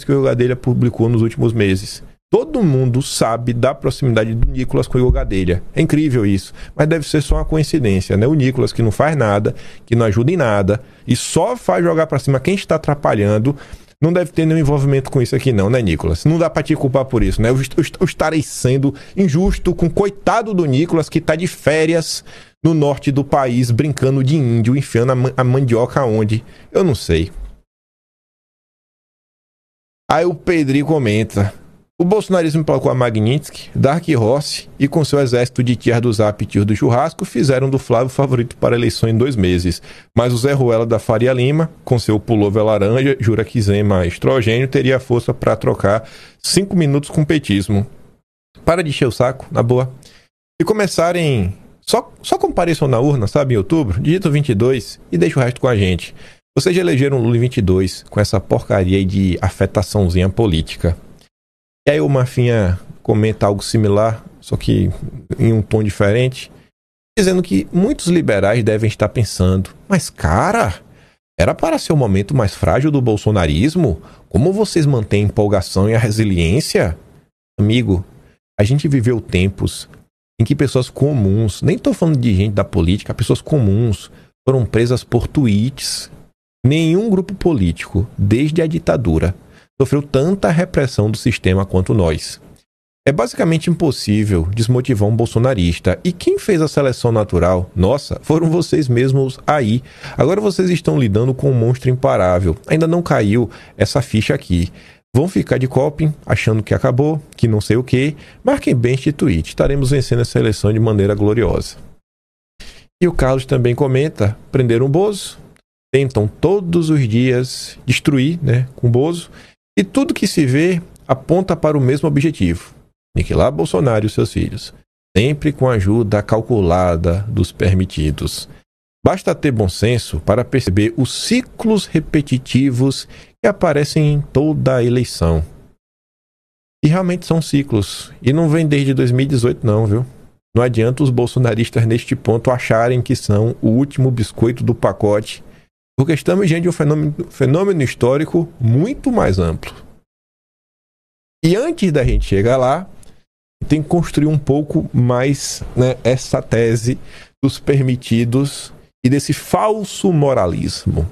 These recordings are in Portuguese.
que o Igor Gadelha publicou nos últimos meses. Todo mundo sabe da proximidade do Nicolas com o Igor Gadelha. É incrível isso. Mas deve ser só uma coincidência, né? O Nicolas, que não faz nada, que não ajuda em nada, e só faz jogar pra cima quem está atrapalhando, não deve ter nenhum envolvimento com isso aqui não, né, Nicolas? Não dá pra te culpar por isso, né? Eu estarei sendo injusto com o coitado do Nicolas, que tá de férias no norte do país, brincando de índio, enfiando a mandioca onde? Eu não sei. Aí o Pedrinho comenta: o bolsonarismo placou a Magnitsky, Dark Horse e com seu exército de tias do Zap e tios do churrasco fizeram do Flávio favorito para a eleição em 2 meses. Mas o Zé Ruela da Faria Lima, com seu pullover laranja, jura que Zema estrogênio teria força para trocar 5 minutos com petismo. Para de encher o saco, na boa. E começarem... Só compareçam na urna, sabe, em outubro, digita 22 e deixa o resto com a gente. Vocês já elegeram o Lula em 22 com essa porcaria aí de afetaçãozinha política. E aí o Marfinha comenta algo similar, só que em um tom diferente, dizendo que muitos liberais devem estar pensando: mas cara, era para ser o momento mais frágil do bolsonarismo? Como vocês mantêm a empolgação e a resiliência? Amigo, a gente viveu tempos em que pessoas comuns, nem estou falando de gente da política, pessoas comuns foram presas por tweets. Nenhum grupo político, desde a ditadura, sofreu tanta repressão do sistema quanto nós. É basicamente impossível desmotivar um bolsonarista. E quem fez a seleção natural? Nossa, foram vocês mesmos aí. Agora vocês estão lidando com um monstro imparável. Ainda não caiu essa ficha aqui. Vão ficar de coping, achando que acabou, que não sei o quê. Marquem bem este tweet. Estaremos vencendo essa eleição de maneira gloriosa. E o Carlos também comenta: prenderam o Bozo, tentam todos os dias destruir, né, com o Bozo. E tudo que se vê aponta para o mesmo objetivo: aniquilar Bolsonaro e os seus filhos, sempre com a ajuda calculada dos permitidos. Basta ter bom senso para perceber os ciclos repetitivos que aparecem em toda a eleição. E realmente são ciclos, e não vem desde 2018 não, viu? Não adianta os bolsonaristas neste ponto acharem que são o último biscoito do pacote, porque estamos diante de um fenômeno histórico muito mais amplo. E antes da gente chegar lá, tem que construir um pouco mais, né, essa tese dos permitidos e desse falso moralismo.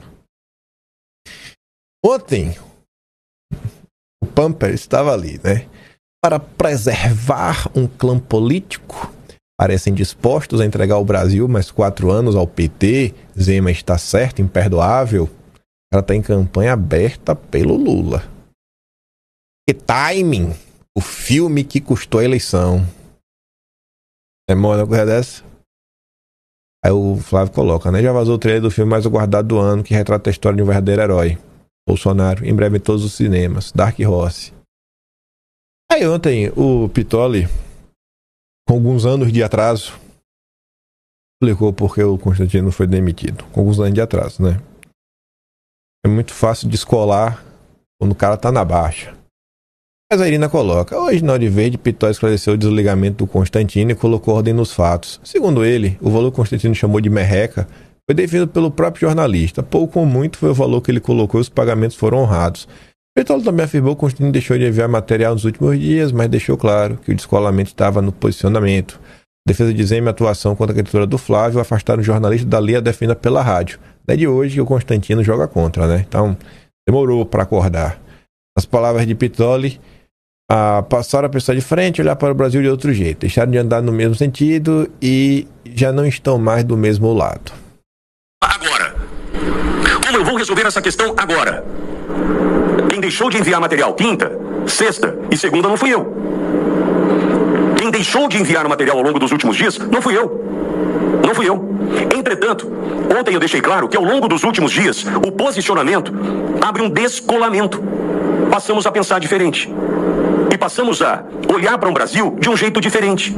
Ontem, o Pamper estava ali, né? Para preservar um clã político, parecem dispostos a entregar o Brasil mais 4 anos ao PT. Zema está certo, imperdoável. Ela está em campanha aberta pelo Lula. Que timing! O filme que custou a eleição. É mole uma coisa dessa? Aí o Flávio coloca, né? Já vazou o trailer do filme mais aguardado do ano, que retrata a história de um verdadeiro herói. Bolsonaro, em breve em todos os cinemas. Dark Horse. Aí ontem o Pitoli, com alguns anos de atraso, explicou porque o Constantino foi demitido. Com alguns anos de atraso, né? É muito fácil descolar quando o cara tá na baixa. Mas a Irina coloca: hoje, na Hora Verde, Pitoli esclareceu o desligamento do Constantino e colocou ordem nos fatos. Segundo ele, o valor que o Constantino chamou de merreca foi definido pelo próprio jornalista. Pouco ou muito foi o valor que ele colocou e os pagamentos foram honrados. Pitoli também afirmou que o Constantino deixou de enviar material nos últimos dias, mas deixou claro que o descolamento estava no posicionamento. A defesa de Zema e a atuação contra a candidatura do Flávio afastaram o jornalista da linha defendida pela rádio. Não é de hoje que o Constantino joga contra, né? Então, demorou para acordar. As palavras de Pitoli: passaram a pensar de frente, olhar para o Brasil de outro jeito. Deixaram de andar no mesmo sentido e já não estão mais do mesmo lado. Agora. Como eu vou resolver essa questão agora? Quem deixou de enviar material quinta, sexta e segunda não fui eu. Quem deixou de enviar o material ao longo dos últimos dias não fui eu. Não fui eu. Entretanto, ontem eu deixei claro que ao longo dos últimos dias, o posicionamento abre um descolamento. Passamos a pensar diferente. E passamos a olhar para um Brasil de um jeito diferente.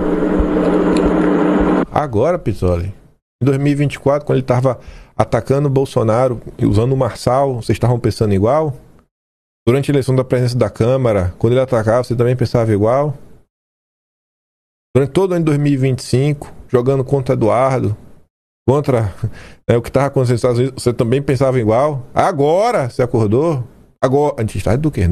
Agora, Pitoli, em 2024, quando ele estava atacando o Bolsonaro e usando o Marçal, vocês estavam pensando igual? Durante a eleição da presidência da Câmara, quando ele atacava, você também pensava igual? Durante todo o ano de 2025, jogando contra Eduardo, contra o que estava acontecendo nos Estados Unidos, você também pensava igual? Agora você acordou? Agora, antes tarde do que?